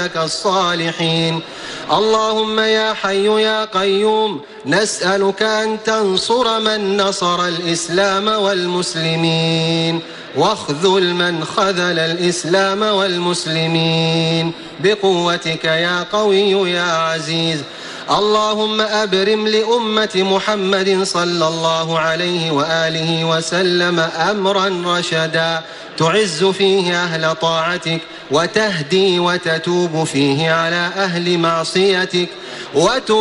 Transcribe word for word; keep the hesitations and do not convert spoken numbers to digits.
الصالحين. اللهم يا حي يا قيوم نسألك أن تنصر من نصر الإسلام والمسلمين واخذل من خذل الإسلام والمسلمين بقوتك يا قوي يا عزيز. اللهم أبرم لأمة محمد صلى الله عليه وآله وسلم أمرا رشدا تعز فيه أهل طاعتك وتهدي وتتوب فيه على أهل معصيتك وت